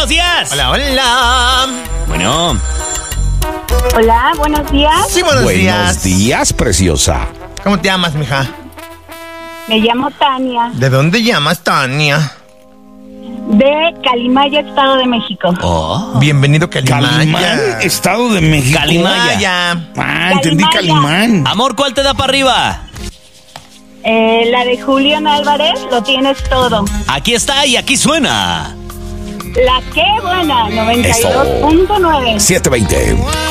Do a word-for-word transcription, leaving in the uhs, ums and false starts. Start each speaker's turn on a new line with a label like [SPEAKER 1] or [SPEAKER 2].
[SPEAKER 1] días.
[SPEAKER 2] Hola, hola.
[SPEAKER 1] Bueno.
[SPEAKER 3] Hola, buenos días.
[SPEAKER 2] Sí, buenos,
[SPEAKER 4] Buenos
[SPEAKER 2] días.
[SPEAKER 4] días, preciosa.
[SPEAKER 2] ¿Cómo te llamas, mija?
[SPEAKER 3] Me llamo Tania,
[SPEAKER 2] ¿De dónde llamas, Tania?
[SPEAKER 3] de Calimaya, Estado de México.
[SPEAKER 1] Oh.
[SPEAKER 2] Bienvenido, Calimaya.
[SPEAKER 4] Calimán, Estado de México.
[SPEAKER 1] Calimaya.
[SPEAKER 4] Ah, entendí
[SPEAKER 3] Calimaya.
[SPEAKER 4] Calimán.
[SPEAKER 1] Amor, ¿cuál te da para arriba?
[SPEAKER 3] Eh, la de Julián Álvarez, Lo Tienes Todo.
[SPEAKER 1] Aquí está y aquí suena.
[SPEAKER 3] La que buena, noventa y dos punto nueve.
[SPEAKER 4] siete veinte.